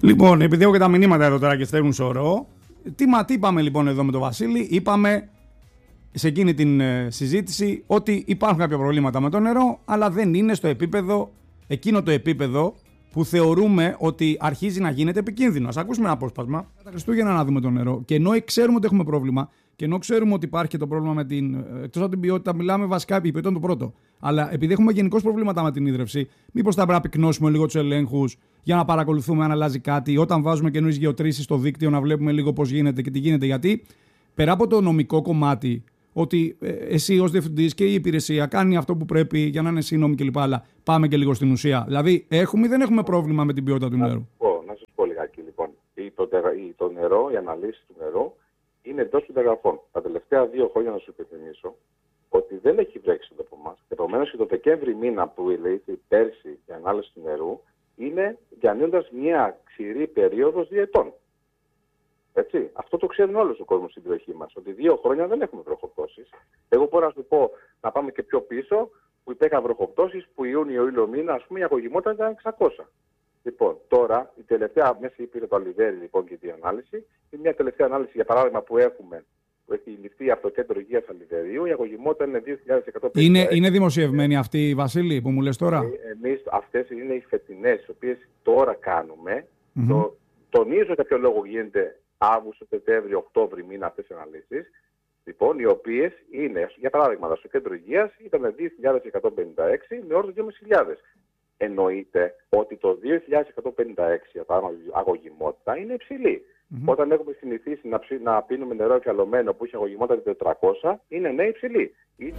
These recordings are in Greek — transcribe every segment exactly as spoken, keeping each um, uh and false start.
Λοιπόν, επειδή έχω και τα μηνύματα εδώ τώρα και στέλνουν σωρό, τι, μα, τι είπαμε λοιπόν εδώ με τον Βασίλη? Είπαμε σε εκείνη την ε, συζήτηση ότι υπάρχουν κάποια προβλήματα με το νερό, αλλά δεν είναι στο επίπεδο, εκείνο το επίπεδο που θεωρούμε ότι αρχίζει να γίνεται επικίνδυνο. Ας ακούσουμε ένα απόσπασμα. Τα Χριστούγεννα να δούμε το νερό. Και ενώ ξέρουμε ότι έχουμε πρόβλημα, και ενώ ξέρουμε ότι υπάρχει και το πρόβλημα με την. Εκτός από την ποιότητα, μιλάμε βασικά επί ποιότητα το πρώτο. Αλλά επειδή έχουμε γενικώς προβλήματα με την ίδρυυση, μήπως θα πρέπει να πυκνώσουμε λίγο τους ελέγχους για να παρακολουθούμε αν αλλάζει κάτι. Όταν βάζουμε καινούριες γεωτρήσεις στο δίκτυο, να βλέπουμε λίγο πώς γίνεται και τι γίνεται. Γιατί πέρα από το νομικό κομμάτι, ότι ε, εσύ ως διευθυντής και η υπηρεσία κάνει αυτό που πρέπει για να είναι σύνομη κλπ. Αλλά πάμε και λίγο στην ουσία. Δηλαδή, έχουμε ή δεν έχουμε πρόβλημα με την ποιότητα του νερού? Να, να σας πω λιγάκι λοιπόν. Το, το νερό, η αναλύση του νερού είναι εντός των περιγραφών. Τα τελευταία δύο χρόνια, να σου υπενθυμίσω, ότι δεν έχει βρέξει εδώ από εμάς. Επομένως, και το Δεκέμβρη μήνα που λέει πέρσι η ανάλυση του νερού είναι διανύοντας μια ξηρή περίοδος διετών. Έτσι. Αυτό το ξέρουν όλος ο κόσμος στην περιοχή μας. Ότι δύο χρόνια δεν έχουμε βροχοπτώσεις. Εγώ μπορώ να σου πω να πάμε και πιο πίσω, που υπήρχαν βροχοπτώσεις, που Ιούνιο-Ιούλιο μήνα, ας πούμε, η αγωγημότητα ήταν εξακόσια. Λοιπόν, τώρα, η τελευταία, μέσα υπήρχε το Αλιβέρι λοιπόν και την ανάλυση. Είναι μια τελευταία ανάλυση, για παράδειγμα, που έχουμε, που έχει ληφθεί από το Κέντρο Υγείας Αλιβερίου. Η αγωγημότητα είναι δύο χιλιάδες εκατόν πενήντα έξι. Είναι, είναι δημοσιευμένη αυτή, Βασίλη, που μου λες τώρα? Ε, εμείς αυτές είναι οι φετινές, τις οποίες τώρα κάνουμε. Mm-hmm. Το, τονίζω για ποιο λόγο γίνεται Αύγουστο, Σεπτέμβριο, Οκτώβριο μήνα αυτές οι αναλύσεις. Λοιπόν, οι οποίες είναι, για παράδειγμα, στο Κέντρο Υγείας ήταν δύο χιλιάδες εκατόν πενήντα έξι με όρους δύο χιλιάδες πεντακόσια. Εννοείται ότι το δύο χιλιάδες εκατόν πενήντα έξι, για παράδειγμα, αγωγημότητα είναι υψηλή. Mm-hmm. Όταν έχουμε συνηθίσει να, ψη, να πίνουμε νερό εκαλωμένο που έχει αγωγημότητα τετρακόσια, είναι ναι υψηλή.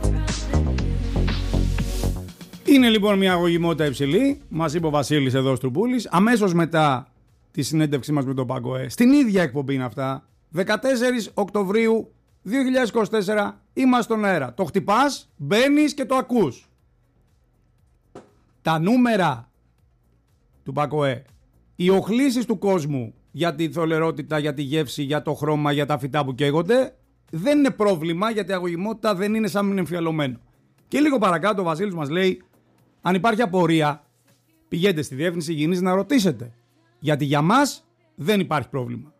Είναι λοιπόν μια αγωγημότητα υψηλή, μας είπε ο Βασίλης εδώ Στρουπούλης, αμέσως μετά τη συνέντευξή μας με τον ΠΑΚΟΕ. Στην ίδια εκπομπή είναι αυτά. δεκατέσσερις Οκτωβρίου δύο χιλιάδες είκοσι τέσσερα είμαστε στον αέρα. Το χτυπάς, μπαίνεις και το ακούς. Τα νούμερα του ΠΑΚΟΕ, οι οχλήσεις του κόσμου για τη θολερότητα, για τη γεύση, για το χρώμα, για τα φυτά που καίγονται, δεν είναι πρόβλημα, γιατί η αγωγημότητα δεν είναι σαν να είναι εμφιαλωμένο. Και λίγο παρακάτω ο Βασίλης μας λέει, αν υπάρχει απορία, πηγαίνετε στη Διεύθυνση Υγιεινής να ρωτήσετε. Γιατί για μας δεν υπάρχει πρόβλημα.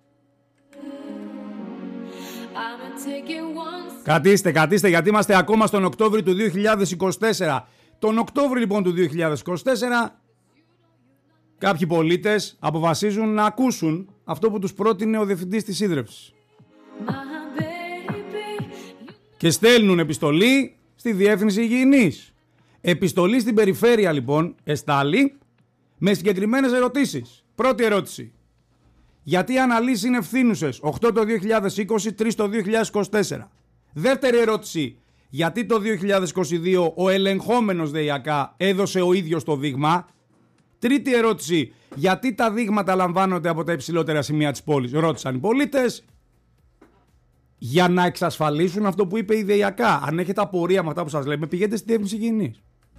Κατήστε, κατήστε, γιατί είμαστε ακόμα στον Οκτώβριο του δύο χιλιάδες είκοσι τέσσερα. Τον Οκτώβριο λοιπόν του δύο χιλιάδες είκοσι τέσσερα κάποιοι πολίτες αποφασίζουν να ακούσουν αυτό που τους πρότεινε ο διευθυντής της ίδρυυσης. Και στέλνουν επιστολή στη Διεύθυνση Υγιεινής. Επιστολή στην περιφέρεια λοιπόν εστάλει με συγκεκριμένες ερωτήσεις. Πρώτη ερώτηση. Γιατί οι αναλύσεις είναι ευθύνουσες? οκτώ το δύο χιλιάδες είκοσι, τρία το δύο χιλιάδες είκοσι τέσσερα. Δεύτερη ερώτηση. Γιατί το δύο χιλιάδες είκοσι δύο ο ελεγχόμενος ΔΕΙΑΚΑ έδωσε ο ίδιος το δείγμα? Τρίτη ερώτηση. Γιατί τα δείγματα λαμβάνονται από τα υψηλότερα σημεία της πόλης? Ρώτησαν οι πολίτες. Για να εξασφαλίσουν αυτό που είπε η ΔΕΙΑΚΑ. Αν έχετε απορία με αυτά που σας λέμε, πηγαίνετε στη Διεύθυνση Υγιεινής.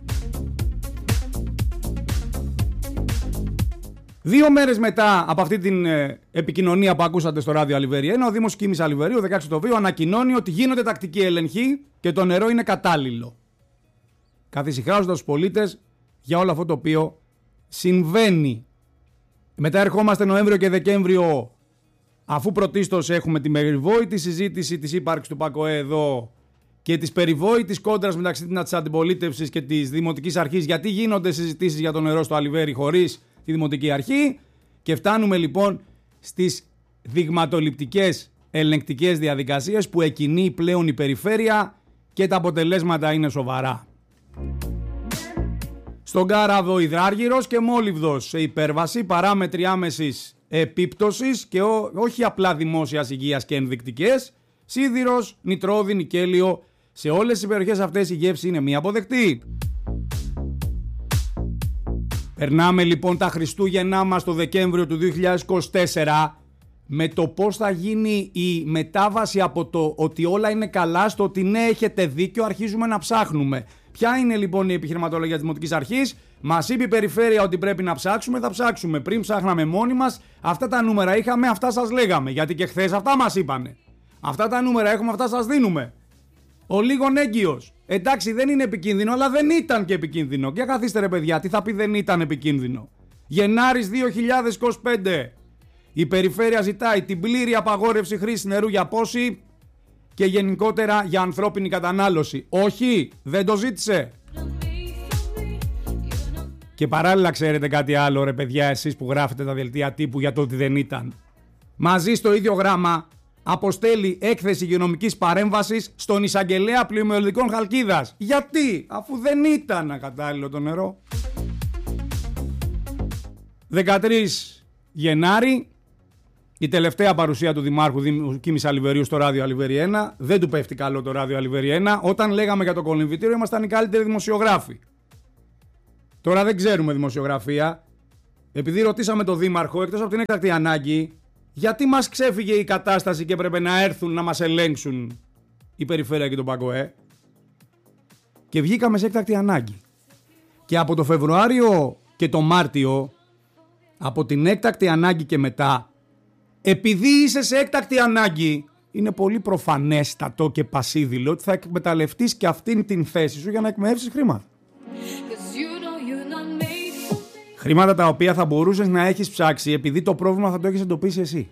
Δύο μέρες μετά από αυτή την ε, επικοινωνία που ακούσατε στο ράδιο Αλιβέρι ένα, ο Δήμος Κίμης Αλιβερίου, δεκαέξι Οκτωβρίου, ανακοινώνει ότι γίνονται τακτικοί έλεγχοι και το νερό είναι κατάλληλο. Καθησυχάζοντας τους πολίτες για όλο αυτό το οποίο συμβαίνει. Μετά ερχόμαστε Νοέμβριο και Δεκέμβριο, αφού πρωτίστως έχουμε τη περιβόητη συζήτηση της ύπαρξης του ΠΑΚΟΕ εδώ και της περιβόητης κόντρας μεταξύ της αντιπολίτευσης και της Δημοτικής Αρχής, γιατί γίνονται συζητήσεις για το νερό στο Αλιβέρι χωρίς τη Δημοτική Αρχή, και φτάνουμε λοιπόν στις δειγματοληπτικές ελεγκτικές διαδικασίες που εκκινεί πλέον η περιφέρεια και τα αποτελέσματα είναι σοβαρά. Στον Κάραβο υδράργυρος και μόλιβδος σε υπέρβαση, παράμετροι άμεσης επίπτωσης και ό, όχι απλά δημόσιας υγείας και ενδεικτικές, σίδηρος, νητρόδι, νικέλιο, σε όλες τις περιοχές αυτές η γεύση είναι μη αποδεκτή. Περνάμε λοιπόν τα Χριστούγεννά μας το Δεκέμβριο του δύο χιλιάδες είκοσι τέσσερα με το πώς θα γίνει η μετάβαση από το ότι όλα είναι καλά στο ότι ναι, έχετε δίκιο, αρχίζουμε να ψάχνουμε. Ποια είναι λοιπόν η επιχειρηματολογία της Δημοτικής Αρχής? Μας είπε η περιφέρεια ότι πρέπει να ψάξουμε, θα ψάξουμε. Πριν ψάχναμε μόνοι μας, αυτά τα νούμερα είχαμε, αυτά σας λέγαμε. Γιατί και χθες αυτά μας είπανε. Αυτά τα νούμερα έχουμε, αυτά σας δίνουμε. Ο λίγον έγκυος. Εντάξει, δεν είναι επικίνδυνο, αλλά δεν ήταν και επικίνδυνο. Και καθίστε ρε παιδιά, τι θα πει δεν ήταν επικίνδυνο? Γενάρης δύο χιλιάδες είκοσι πέντε. Η περιφέρεια ζητάει την πλήρη απαγόρευση χρήσης νερού για πόση και γενικότερα για ανθρώπινη κατανάλωση. Όχι, δεν το ζήτησε. Και παράλληλα ξέρετε κάτι άλλο, ρε παιδιά, εσείς που γράφετε τα δελτία τύπου για το ότι δεν ήταν. Μαζί στο ίδιο γράμμα αποστέλει έκθεση υγειονομικής παρέμβασης στον εισαγγελέα πλημμυρικών Χαλκίδας. Γιατί, αφού δεν ήταν ακατάλληλο το νερό. δεκατρείς Γενάρη, η τελευταία παρουσία του Δημάρχου Κίμης Αλιβερίου στο ράδιο Αλιβέρι ένα. Δεν του πέφτει καλό το ράδιο Αλιβέρι ένα. Όταν λέγαμε για το κολυμβητήριο ήμασταν οι καλύτεροι δημοσιογράφοι. Τώρα δεν ξέρουμε δημοσιογραφία. Επειδή ρωτήσαμε τον Δήμαρχο, εκτός από την έκτακτη ανάγκη, γιατί μας ξέφυγε η κατάσταση και έπρεπε να έρθουν να μας ελέγξουν η Περιφέρεια και τον ΠΑΚΟΕ. Και βγήκαμε σε έκτακτη ανάγκη. Και από το Φεβρουάριο και το Μάρτιο, από την έκτακτη ανάγκη και μετά, επειδή είσαι σε έκτακτη ανάγκη, είναι πολύ προφανέστατο και πασίδηλο ότι θα εκμεταλλευτείς και αυτήν την θέση σου για να εκμεύσεις χρήματα. Χρήματα τα οποία θα μπορούσες να έχεις ψάξει επειδή το πρόβλημα θα το έχεις εντοπίσει εσύ.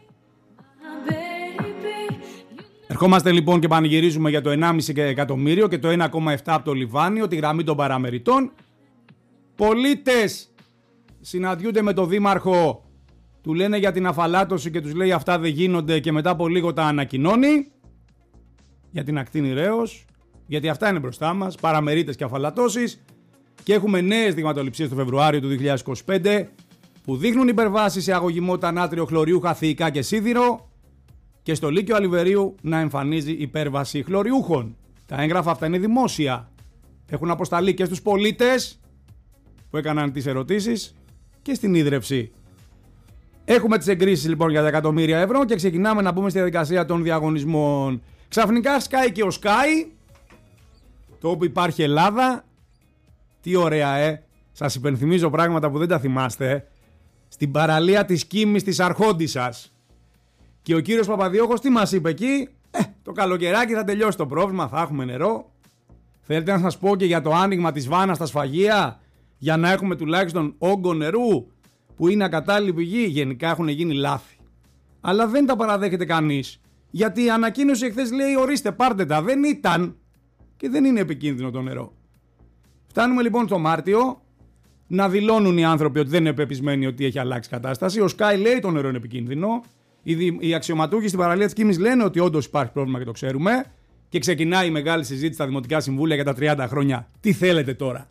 Ερχόμαστε λοιπόν και πανηγυρίζουμε για το ενάμιση εκατομμύριο και το ένα κόμμα επτά από το Λιβάνιο, τη γραμμή των παραμεριτών. Πολίτες συναντιούνται με τον Δήμαρχο, του λένε για την αφαλάτωση και τους λέει αυτά δεν γίνονται και μετά από λίγο τα ανακοινώνει για την ακτίνη Ρέος, γιατί αυτά είναι μπροστά μας, παραμερίτες και αφαλατώσεις. Και έχουμε νέες δειγματοληψίες το Φεβρουάριο του δύο χιλιάδες είκοσι πέντε που δείχνουν υπερβάσεις σε αγωγημότητα νάτριο, χλωριούχα, θηϊκά και σίδηρο και στο Λύκειο Αλιβερίου να εμφανίζει υπέρβαση χλωριούχων. Τα έγγραφα αυτά είναι δημόσια. Έχουν αποσταλεί και στους πολίτες που έκαναν τις ερωτήσεις και στην ίδρυυση. Έχουμε τις εγκρίσεις λοιπόν για τα εκατομμύρια ευρώ και ξεκινάμε να μπούμε στη διαδικασία των διαγωνισμών. Ξαφνικά σκάει και ο Sky, το όπου υπάρχει Ελλάδα. Τι ωραία, ε! Σας υπενθυμίζω πράγματα που δεν τα θυμάστε. Στην παραλία της Κίμης της Αρχόντισσας. Και ο κύριος Παπαδιώχος τι μας είπε εκεί? Ε, το καλοκαιράκι θα τελειώσει το πρόβλημα, θα έχουμε νερό. Θέλετε να σας πω και για το άνοιγμα της βάνας στα σφαγεία, για να έχουμε τουλάχιστον όγκο νερού, που είναι ακατάλληλη πηγή? Γενικά έχουν γίνει λάθη. Αλλά δεν τα παραδέχεται κανείς. Γιατί η ανακοίνωση εχθές λέει ορίστε πάρτε τα, δεν ήταν. Και δεν είναι επικίνδυνο το νερό. Φτάνουμε λοιπόν το Μάρτιο να δηλώνουν οι άνθρωποι ότι δεν είναι πεπισμένοι ότι έχει αλλάξει κατάσταση. Ο Sky λέει το νερό είναι επικίνδυνο. Οι, οι αξιωματούχοι στην παραλία της Κίμης λένε ότι όντως υπάρχει πρόβλημα και το ξέρουμε. Και ξεκινάει η μεγάλη συζήτηση στα δημοτικά συμβούλια για τα τριάντα χρόνια. Τι θέλετε τώρα?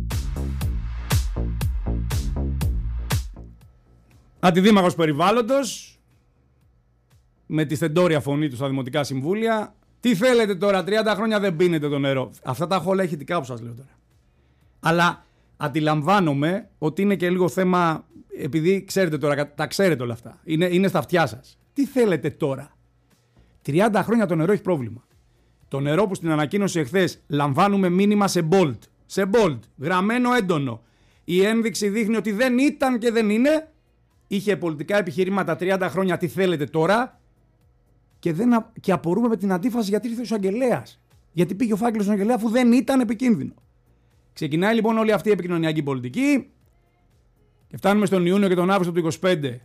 Αντιδήμαρχος περιβάλλοντος, με τη στεντόρια φωνή του στα δημοτικά συμβούλια. Τι θέλετε τώρα, τριάντα χρόνια δεν πίνετε το νερό. Αυτά τα έχω όλα ηχητικά που σας λέω τώρα. Αλλά αντιλαμβάνομαι ότι είναι και λίγο θέμα, επειδή ξέρετε τώρα, τα ξέρετε όλα αυτά. Είναι, είναι στα αυτιά σας. Τι θέλετε τώρα? τριάντα χρόνια το νερό έχει πρόβλημα. Το νερό που στην ανακοίνωση εχθές λαμβάνουμε μήνυμα σε bold. Σε bold, γραμμένο έντονο. Η ένδειξη δείχνει ότι δεν ήταν και δεν είναι. Είχε πολιτικά επιχειρήματα τριάντα χρόνια, τι θέλετε τώρα? Και, δεν, και απορούμε με την αντίφαση γιατί ήρθε ο εισαγγελέας. Γιατί πήγε ο φάκελος στον εισαγγελέα αφού δεν ήταν επικίνδυνο. Ξεκινάει λοιπόν όλη αυτή η επικοινωνιακή πολιτική και φτάνουμε στον Ιούνιο και τον Αύγουστο του είκοσι πέντε.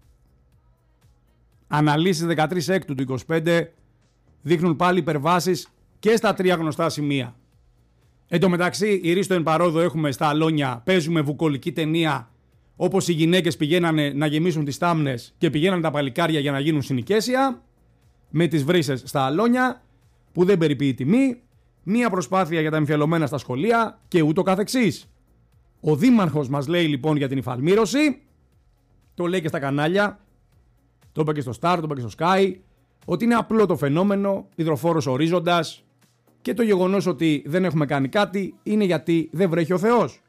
Αναλύσεις δεκατρείς Έκτου του είκοσι πέντε δείχνουν πάλι υπερβάσεις και στα τρία γνωστά σημεία. Εν τω μεταξύ, η Ρίστο εν παρόδο έχουμε στα αλόνια, παίζουμε βουκολική ταινία, όπως οι γυναίκες πηγαίνανε να γεμίσουν τις τάμνες και πηγαίνανε τα παλικάρια για να γίνουν συνοικέσια, με τις βρύσες στα αλόνια, που δεν περιποιεί τιμή, μία προσπάθεια για τα εμφιαλωμένα στα σχολεία και ούτω καθεξής. Ο Δήμαρχος μας λέει λοιπόν για την υφαλμήρωση, το λέει και στα κανάλια, το είπε και στο Star, το είπε και στο Sky, ότι είναι απλό το φαινόμενο, υδροφόρος ορίζοντας, και το γεγονός ότι δεν έχουμε κάνει κάτι είναι γιατί δεν βρέχει ο Θεός.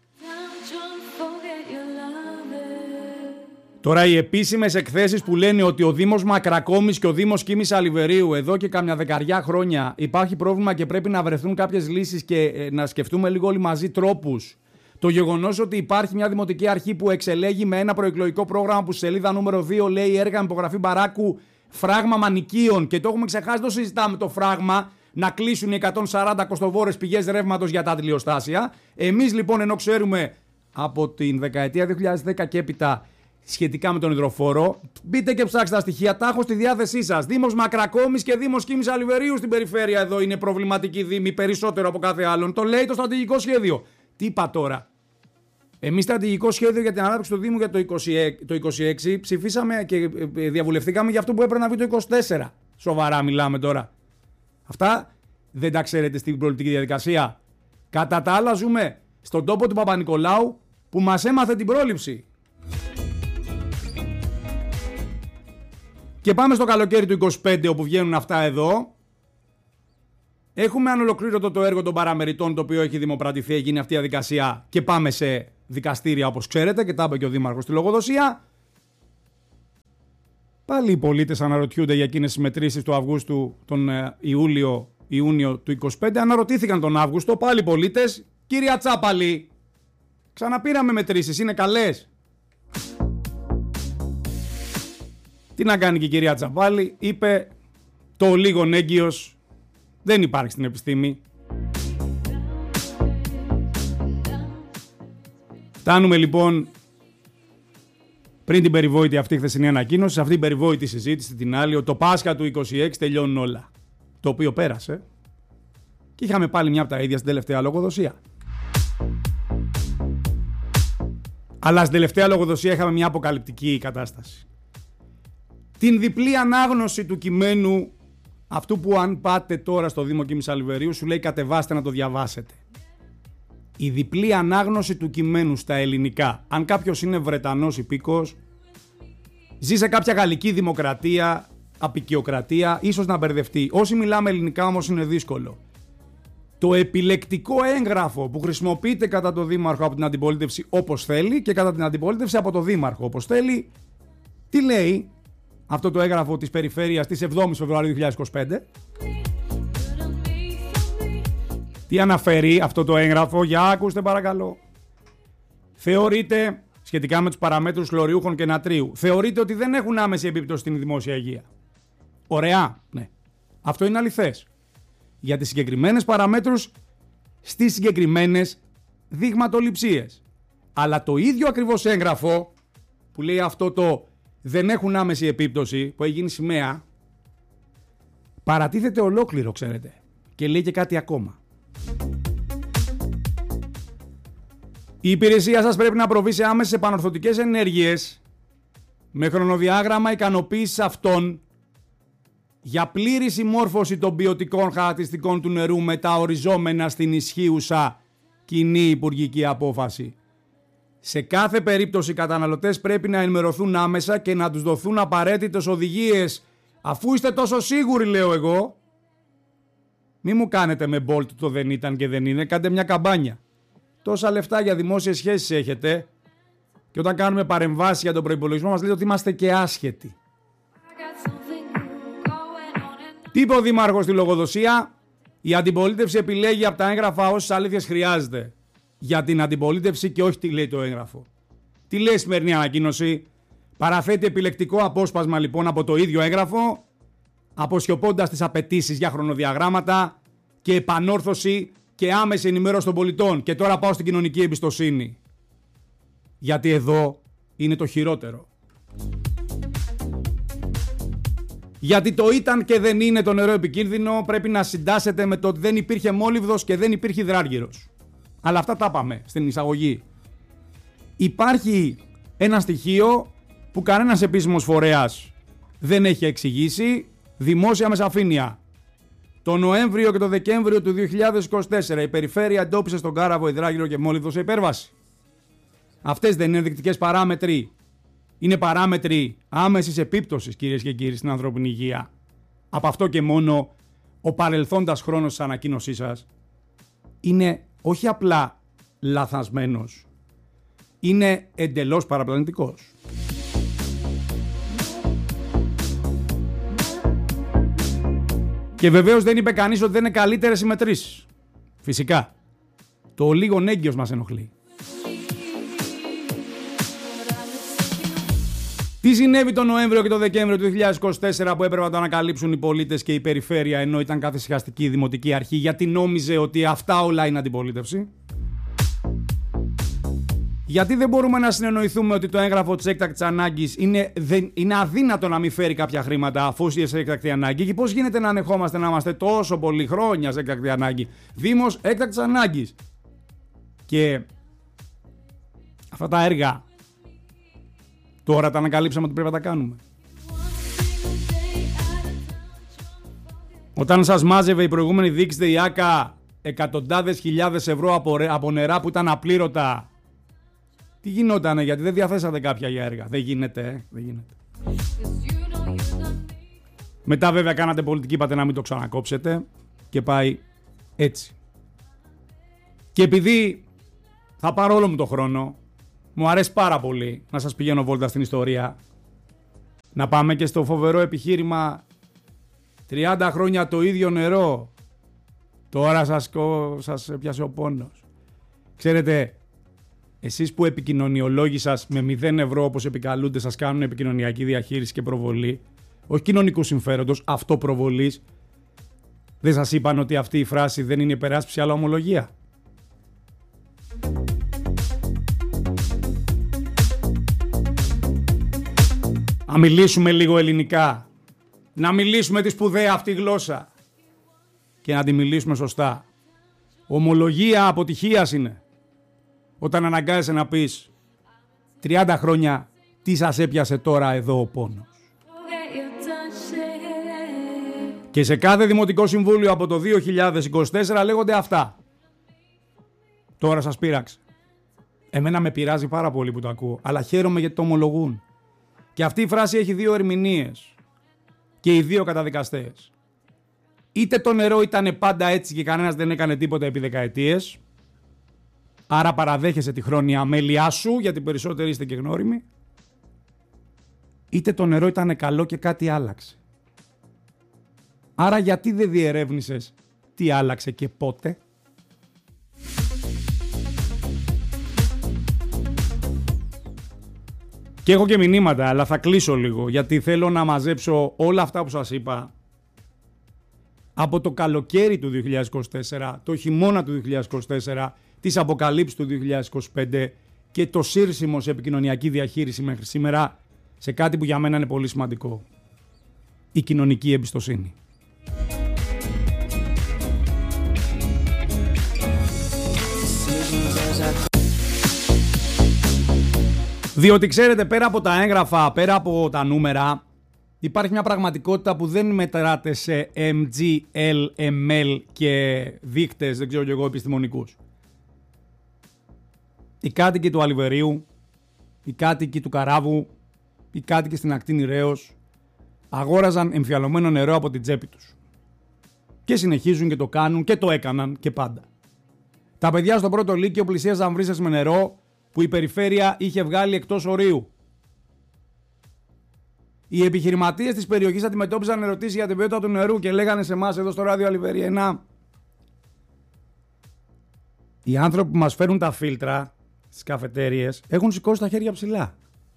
Τώρα οι επίσημες εκθέσεις που λένε ότι ο Δήμος Μακρακόμης και ο Δήμος Κίμης Αλιβερίου εδώ και κάμια δεκαριά χρόνια υπάρχει πρόβλημα και πρέπει να βρεθούν κάποιες λύσεις και να σκεφτούμε λίγο όλοι μαζί τρόπους. Το γεγονός ότι υπάρχει μια δημοτική αρχή που εξελέγει με ένα προεκλογικό πρόγραμμα που στη σελίδα νούμερο δύο λέει έργα με υπογραφή Μπαράκου, φράγμα μανοικίων, και το έχουμε ξεχάσει, το συζητάμε το φράγμα, να κλείσουν οι εκατόν σαράντα κοστοβόρες πηγές ρεύματος για τα τηλεοστάσια. Εμείς λοιπόν, ενώ ξέρουμε από την δεκαετία δύο χιλιάδες δέκα και έπειτα σχετικά με τον υδροφόρο. Μπείτε και ψάξτε τα στοιχεία, τα έχω στη διάθεσή σας. Δήμος Μακρακόμης και Δήμος Κίμης Αλιβερίου στην περιφέρεια εδώ είναι προβληματική δήμη περισσότερο από κάθε άλλον. Το λέει το στρατηγικό σχέδιο. Τι είπα τώρα. Εμείς στρατηγικό σχέδιο για την ανάπτυξη του Δήμου για το είκοσι έξι, το είκοσι έξι ψηφίσαμε και διαβουλευτήκαμε για αυτό που έπρεπε να βγει το είκοσι τέσσερα. Σοβαρά μιλάμε τώρα. Αυτά δεν τα ξέρετε στην πολιτική διαδικασία. Κατά τα άλλα ζούμε στον τόπο του Παπα-Νικολάου που μας έμαθε την πρόληψη. Και πάμε στο καλοκαίρι του είκοσι πέντε όπου βγαίνουν αυτά εδώ. Έχουμε ανολοκλήρωτο το έργο των παραμεριτών το οποίο έχει δημοπρατηθεί, γίνει αυτή η διαδικασία και πάμε σε δικαστήρια όπως ξέρετε και τα είπε και ο Δήμαρχος στη λογοδοσία. Πάλι οι πολίτες αναρωτιούνται για εκείνες τις μετρήσεις του Αυγούστου, τον Ιούλιο, Ιούνιο του είκοσι πέντε. Αναρωτήθηκαν τον Αύγουστο, πάλι οι πολίτες. Κυρία Τσάπαλη, ξαναπήραμε μετρήσεις, είναι καλές? Τι να κάνει και η κυρία Τσάπαλη, είπε το λίγον έγκυος δεν υπάρχει στην επιστήμη. Φτάνουμε λοιπόν πριν την περιβόητη αυτή χθεσινή ανακοίνωση, σε αυτή την περιβόητη συζήτηση την άλλη, ότι το Πάσχα του είκοσι έξι τελειώνουν όλα. Το οποίο πέρασε και είχαμε πάλι μια από τα ίδια στην τελευταία λογοδοσία. Αλλά στην τελευταία λογοδοσία είχαμε μια αποκαλυπτική κατάσταση. Την διπλή ανάγνωση του κειμένου, αυτού που αν πάτε τώρα στο Δήμο Κίμης Αλιβερίου σου λέει κατεβάστε να το διαβάσετε. Η διπλή ανάγνωση του κειμένου στα ελληνικά, αν κάποιος είναι Βρετανός υπήκος, ζει σε κάποια γαλλική δημοκρατία, απικιοκρατία, ίσως να μπερδευτεί. Όσοι μιλάμε ελληνικά όμως είναι δύσκολο. Το επιλεκτικό έγγραφο που χρησιμοποιείται κατά το Δήμαρχο από την αντιπολίτευση όπως θέλει και κατά την αντιπολίτευση από το Δήμαρχο όπως θέλει, τι λέει αυτό το έγγραφο της περιφέρειας της εβδόμης Φεβρουαρίου δύο χιλιάδες είκοσι πέντε. Τι αναφέρει αυτό το έγγραφο, για ακούστε παρακαλώ. Θεωρείται, σχετικά με τους παραμέτρους χλωριούχων και νατρίου, θεωρείται ότι δεν έχουν άμεση επίπτωση στην δημόσια υγεία. Ωραία, ναι. Αυτό είναι αληθές. Για τις συγκεκριμένες παραμέτρους στις συγκεκριμένες δειγματοληψίες. Αλλά το ίδιο ακριβώς έγγραφο που λέει αυτό το δεν έχουν άμεση επίπτωση, που έχει γίνει σημαία, παρατίθεται ολόκληρο, ξέρετε. Και λέει και κάτι ακόμα. Η υπηρεσία σας πρέπει να προβεί σε άμεσες επανορθωτικές ενέργειες με χρονοδιάγραμμα ικανοποίησης αυτών για πλήρη συμμόρφωση των ποιοτικών χαρακτηριστικών του νερού με τα οριζόμενα στην ισχύουσα κοινή υπουργική απόφαση. Σε κάθε περίπτωση οι καταναλωτές πρέπει να ενημερωθούν άμεσα και να τους δοθούν απαραίτητες οδηγίες. Αφού είστε τόσο σίγουροι, λέω εγώ, μη μου κάνετε με Bolt το δεν ήταν και δεν είναι, κάντε μια καμπάνια. Τόσα λεφτά για δημόσιες σχέσεις έχετε και όταν κάνουμε παρεμβάσεις για τον προϋπολογισμό μας λέτε ότι είμαστε και άσχετοι. Τι είπε ο Δήμαρχος στη λογοδοσία? Η αντιπολίτευση επιλέγει από τα έγγραφα όσες αλήθειες χρειάζεται για την αντιπολίτευση και όχι τι λέει το έγγραφο. Τι λέει η σημερινή ανακοίνωση? Παραθέτει επιλεκτικό απόσπασμα λοιπόν από το ίδιο έγγραφο, αποσιωπώντας τις απαιτήσεις για χρονοδιαγράμματα και επανόρθωση και άμεση ενημέρωση των πολιτών. Και τώρα πάω στην κοινωνική εμπιστοσύνη. Γιατί εδώ είναι το χειρότερο. Γιατί το ήταν και δεν είναι το νερό επικίνδυνο πρέπει να συντάσσεται με το ότι δεν υπήρχε μόλιβδος και δεν υπήρχε υδράργυρος. Αλλά αυτά τα είπαμε στην εισαγωγή. Υπάρχει ένα στοιχείο που κανένας επίσημος φορέας δεν έχει εξηγήσει, δημόσια με σαφήνεια. Το Νοέμβριο και το Δεκέμβριο του δύο χιλιάδες είκοσι τέσσερα η περιφέρεια εντόπισε στον Κάραβο υδράργυρο και μόλιβδο σε υπέρβαση. Αυτές δεν είναι ενδεικτικές παράμετροι? Είναι παράμετροι άμεσης επίπτωσης, κυρίες και κύριοι, στην ανθρώπινη υγεία. Από αυτό και μόνο ο παρελθόντας χρόνος της ανακοίνωσής σας είναι όχι απλά λαθασμένος, είναι εντελώς παραπλανητικός. Και βεβαίως δεν είπε κανείς ότι δεν είναι καλύτερες οι μετρήσεις. Φυσικά. Το λίγον έγκυος μας ενοχλεί. Τι συνέβη τον Νοέμβριο και τον Δεκέμβριο του δύο χιλιάδες είκοσι τέσσερα που έπρεπε να το ανακαλύψουν οι πολίτες και η περιφέρεια ενώ ήταν καθησυχαστική δημοτική αρχή γιατί νόμιζε ότι αυτά όλα είναι αντιπολίτευση? Γιατί δεν μπορούμε να συνεννοηθούμε ότι το έγγραφο της έκτακτης ανάγκης είναι, δεν, είναι αδύνατο να μην φέρει κάποια χρήματα αφού είσαι σε έκτακτη ανάγκη? Και πώς γίνεται να ανεχόμαστε να είμαστε τόσο πολλοί χρόνια σε έκτακτη ανάγκη? Δήμος έκτακτης ανάγκης. Και αυτά τα έργα τώρα τα ανακαλύψαμε ότι πρέπει να τα κάνουμε. Όταν σας μάζευε η προηγούμενη διοίκηση η ΆΚΑ εκατοντάδες χιλιάδες ευρώ από, από νερά που ήταν απλήρωτα, τι γινότανε? Γιατί δεν διαθέσατε κάποια για έργα? Δεν γίνεται, ε? δεν γίνεται. Μετά βέβαια κάνατε πολιτική, είπατε να μην το ξανακόψετε και πάει έτσι. Και επειδή θα πάρω όλο μου το χρόνο, μου αρέσει πάρα πολύ να σας πηγαίνω βόλτα στην ιστορία, να πάμε και στο φοβερό επιχείρημα τριάντα χρόνια το ίδιο νερό. Τώρα σας, σας πιάσε ο πόνος. Ξέρετε, εσείς που επικοινωνιολόγοι σας με μηδέν ευρώ όπως επικαλούνται σας κάνουν επικοινωνιακή διαχείριση και προβολή, όχι κοινωνικού συμφέροντος, αυτοπροβολής, δεν σας είπαν ότι αυτή η φράση δεν είναι υπεράσπιση αλλά ομολογία? Να μιλήσουμε λίγο ελληνικά, να μιλήσουμε τη σπουδαία αυτή γλώσσα και να τη μιλήσουμε σωστά. Ομολογία αποτυχίας είναι όταν αναγκάζεσαι να πεις τριάντα χρόνια τι σας έπιασε τώρα εδώ ο πόνος. Και σε κάθε δημοτικό συμβούλιο από το δύο χιλιάδες είκοσι τέσσερα λέγονται αυτά. Τώρα σας πείραξε. Εμένα με πειράζει πάρα πολύ που το ακούω, αλλά χαίρομαι γιατί το ομολογούν. Και αυτή η φράση έχει δύο ερμηνείες και οι δύο καταδικαστές. Είτε το νερό ήταν πάντα έτσι και κανένας δεν έκανε τίποτα επί δεκαετίες, άρα παραδέχεσαι τη χρόνια αμέλειά σου, γιατί περισσότεροι είστε και γνώριμοι, είτε το νερό ήταν καλό και κάτι άλλαξε. Άρα γιατί δεν διερεύνησες τι άλλαξε και πότε? Και έχω και μηνύματα, αλλά θα κλείσω λίγο, γιατί θέλω να μαζέψω όλα αυτά που σας είπα από το καλοκαίρι του δύο χιλιάδες είκοσι τέσσερα, το χειμώνα του δύο χιλιάδες είκοσι τέσσερα, τις αποκαλύψεις του δύο χιλιάδες είκοσι πέντε και το σύρσιμο σε επικοινωνιακή διαχείριση μέχρι σήμερα σε κάτι που για μένα είναι πολύ σημαντικό. Η κοινωνική εμπιστοσύνη. Διότι ξέρετε, πέρα από τα έγγραφα, πέρα από τα νούμερα, υπάρχει μια πραγματικότητα που δεν μετράται σε εμ τζι, ελ, εμ ελ και δείκτες, δεν ξέρω κι εγώ, επιστημονικούς. Οι κάτοικοι του Αλιβερίου, οι κάτοικοι του Καράβου, οι κάτοικοι στην ακτή Νηρέως αγόραζαν εμφιαλωμένο νερό από την τσέπη τους. Και συνεχίζουν και το κάνουν και το έκαναν και πάντα. Τα παιδιά στο πρώτο λύκειο πλησίαζαν βρύσες με νερό που η περιφέρεια είχε βγάλει εκτός ορίου. Οι επιχειρηματίες της περιοχής αντιμετώπιζαν ερωτήσεις για την ποιότητα του νερού και λέγανε σε εμάς εδώ στο ράδιο Αλιβεριανά, οι άνθρωποι που μας φέρουν τα φίλτρα στις καφετέριες έχουν σηκώσει τα χέρια ψηλά.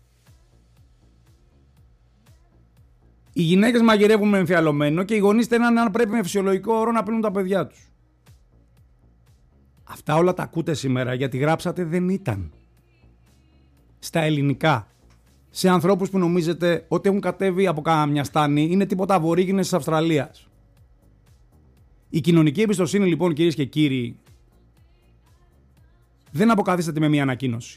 Οι γυναίκες μαγειρεύουν με εμφιαλωμένο και οι γονείς στέλνανε αν πρέπει με φυσιολογικό όρο να πίνουν τα παιδιά τους. Αυτά όλα τα ακούτε σήμερα γιατί γράψατε δεν ήταν. Στα ελληνικά. Σε ανθρώπους που νομίζετε ότι έχουν κατέβει από κάμια στάνη, είναι τίποτα αβορίγινες της Αυστραλίας. Η κοινωνική εμπιστοσύνη λοιπόν, κυρίες και κύριοι, δεν αποκαθίσταται με μία ανακοίνωση.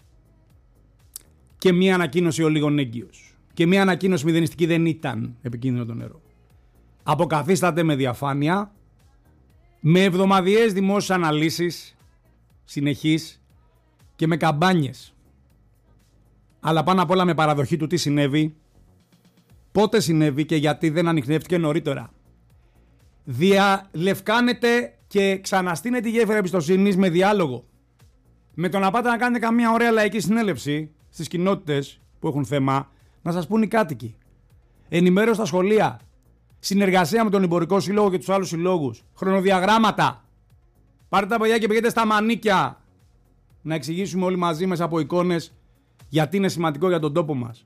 Και μία ανακοίνωση ο λίγων έγκυος. Και μία ανακοίνωση μηδενιστική δεν ήταν επικίνδυνο το νερό. Αποκαθίσταται με διαφάνεια, με εβδομαδιαίες δημόσιες αναλύσεις, συνεχείς και με καμπάνιες. Αλλά πάνω απ' όλα με παραδοχή του τι συνέβη, πότε συνέβη και γιατί δεν ανιχνεύτηκε νωρίτερα. Διαλευκάνεται και ξαναστείνεται η γέφυρα εμπιστοσύνης με διάλογο. Με το να πάτε να κάνετε καμία ωραία λαϊκή συνέλευση στις κοινότητες που έχουν θέμα, να σας πούν οι κάτοικοι. Ενημέρωση στα σχολεία. Συνεργασία με τον Εμπορικό Σύλλογο και τους άλλους συλλόγους. Χρονοδιαγράμματα. Πάρτε τα παιδιά και πηγαίνετε στα μανίκια. Να εξηγήσουμε όλοι μαζί μέσα από εικόνες γιατί είναι σημαντικό για τον τόπο μας.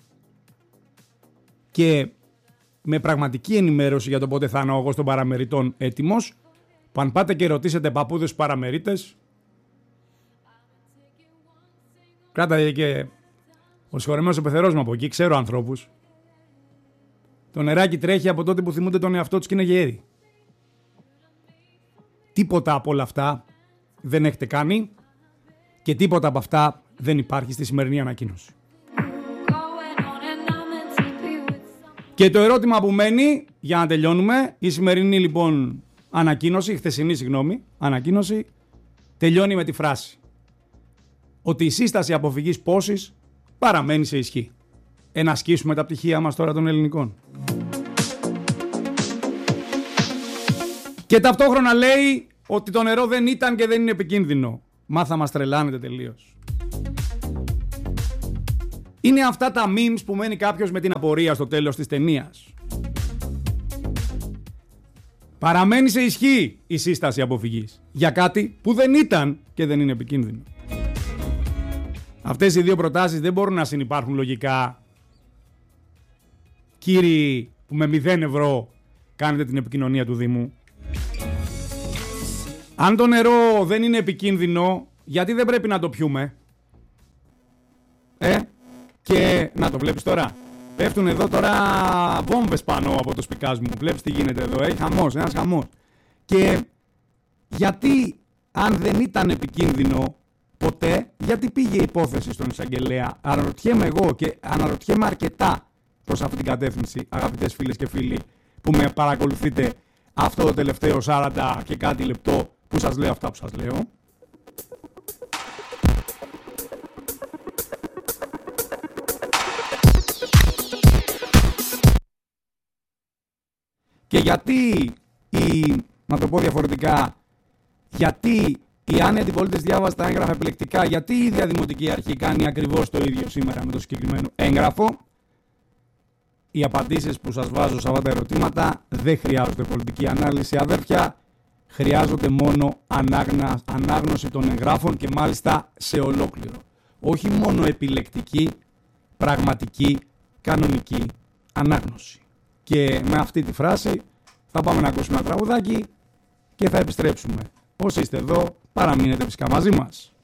Και με πραγματική ενημέρωση για το πότε θα είμαι εγώ στον παραμεριτών έτοιμος, που αν πάτε και ρωτήσετε παππούδες παραμερίτες, Κράτα και ο συγχωρεμένος ο πεθερός μου από εκεί, ξέρω ανθρώπους. Το νεράκι τρέχει από τότε που θυμούνται τον εαυτό τους και είναι γέροι. Τίποτα από όλα αυτά δεν έχετε κάνει και τίποτα από αυτά δεν υπάρχει στη σημερινή ανακοίνωση. Και το ερώτημα που μένει, για να τελειώνουμε, η σημερινή λοιπόν ανακοίνωση, η χθεσινή συγγνώμη, ανακοίνωση, τελειώνει με τη φράση ότι η σύσταση αποφυγής πώσης παραμένει σε ισχύ. Ένα ασκήσουμε τα πτυχία μας τώρα των ελληνικών. Και ταυτόχρονα λέει ότι το νερό δεν ήταν και δεν είναι επικίνδυνο. Μα θα μας τρελάνετε τελείως. Είναι αυτά τα memes που μένει κάποιος με την απορία στο τέλος της ταινίας. Παραμένει σε ισχύ η σύσταση αποφυγής για κάτι που δεν ήταν και δεν είναι επικίνδυνο. Αυτές οι δύο προτάσεις δεν μπορούν να συνυπάρχουν λογικά. Κύριοι που με μηδέν ευρώ κάνετε την επικοινωνία του Δήμου. Αν το νερό δεν είναι επικίνδυνο, γιατί δεν πρέπει να το πιούμε? Ε, και να το βλέπεις τώρα. Πέφτουν εδώ τώρα βόμβες πάνω από το σπικάζ μου. Βλέπεις τι γίνεται εδώ, ε, χαμός, ένας χαμός. Και γιατί αν δεν ήταν επικίνδυνο ποτέ, γιατί πήγε η υπόθεση στον εισαγγελέα? Αναρωτιέμαι εγώ και αναρωτιέμαι αρκετά προς αυτή την κατεύθυνση, αγαπητές φίλες και φίλοι, που με παρακολουθείτε αυτό το τελευταίο σαράντα και κάτι λεπτό που σας λέω αυτά που σας λέω. Και γιατί, η, να το πω διαφορετικά, γιατί η Άννη Αντιπολίτες διάβασε τα έγγραφα επιλεκτικά, γιατί η ίδια Δημοτική Αρχή κάνει ακριβώς το ίδιο σήμερα με το συγκεκριμένο έγγραφο? Οι απαντήσεις που σας βάζω σε αυτά τα ερωτήματα δεν χρειάζονται πολιτική ανάλυση, αδέρφια. Χρειάζονται μόνο ανάγνα, ανάγνωση των εγγράφων και μάλιστα σε ολόκληρο. Όχι μόνο επιλεκτική, πραγματική, κανονική ανάγνωση. Και με αυτή τη φράση θα πάμε να ακούσουμε ένα τραγουδάκι και θα επιστρέψουμε. Όσοι είστε εδώ, παραμείνετε φυσικά μαζί μας.